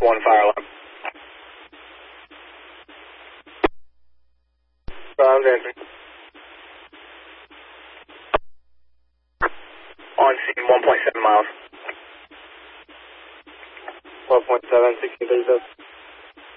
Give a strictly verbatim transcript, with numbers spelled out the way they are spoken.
one fire alarm. Sounds answering. On scene, one point seven miles. one point seven, sixty-three,